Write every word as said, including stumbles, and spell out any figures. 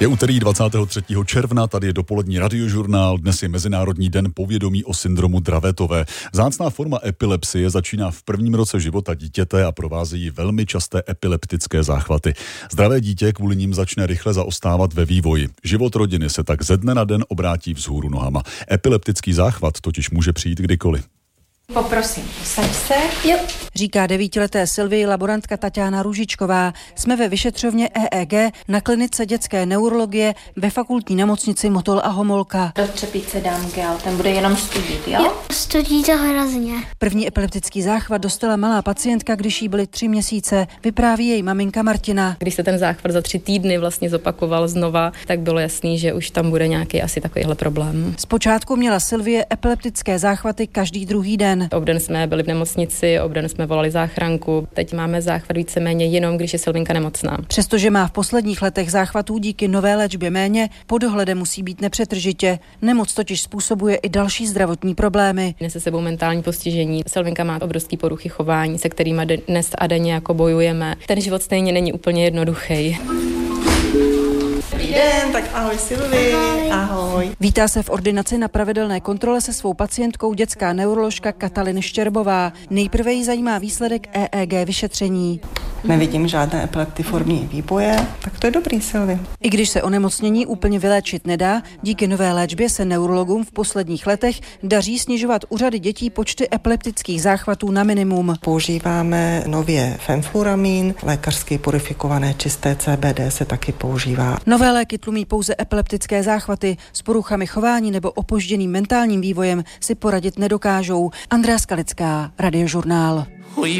Je úterý dvacátého třetího června, tady je dopolední radiožurnál, dnes je Mezinárodní den povědomí o syndromu Dravetové. Vzácná forma epilepsie začíná v prvním roce života dítěte a provázejí velmi časté epileptické záchvaty. Zdravé dítě kvůli ním začne rychle zaostávat ve vývoji. Život rodiny se tak ze dne na den obrátí vzhůru nohama. Epileptický záchvat totiž může přijít kdykoliv. Poprosím, posaď se. Jo. Říká devítileté Sylvii laborantka Taťána Růžičková. Jsme ve vyšetřovně E E G na klinice dětské neurologie ve fakultní nemocnici Motol a Homolka. Do třepíce dám gel, ten bude jenom studit, jo? Jo, studí to hrozně. První epileptický záchvat dostala malá pacientka, když jí byly tři měsíce, vypráví její maminka Martina. Když se ten záchvat za tři týdny vlastně zopakoval znova, tak bylo jasný, že už tam bude nějaký asi takovýhle problém. Zpočátku měla Sylvie epileptické záchvaty každý druhý den. Obden jsme byli v nemocnici, obden jsme volali záchranku. Teď máme záchvat víceméně jenom, když je Sylvinka nemocná. Přestože má v posledních letech záchvatů díky nové léčbě méně, pod dohledem musí být nepřetržitě. Nemoc totiž způsobuje i další zdravotní problémy. Nese sebou mentální postižení. Sylvinka má obrovský poruchy chování, se kterými dnes a denně jako bojujeme. Ten život stejně není úplně jednoduchý. Dobrý den, tak ahoj Sylvie, ahoj. ahoj. Vítá se v ordinaci na pravidelné kontrole se svou pacientkou dětská neuroložka Katalin Štěrbová. Nejprve jí zajímá výsledek E E G vyšetření. Nevidím žádné epileptiformní výboje, tak to je dobrý, Sylvie. I když se onemocnění úplně vyléčit nedá, díky nové léčbě se neurologům v posledních letech daří snižovat u řady dětí počty epileptických záchvatů na minimum. Používáme nově fenfluramin, lékařsky purifikované čisté C B D se taky používá. Nové léky tlumí pouze epileptické záchvaty, s poruchami chování nebo opožděným mentálním vývojem si poradit nedokážou. Andrea Skalická, Radiožurnál.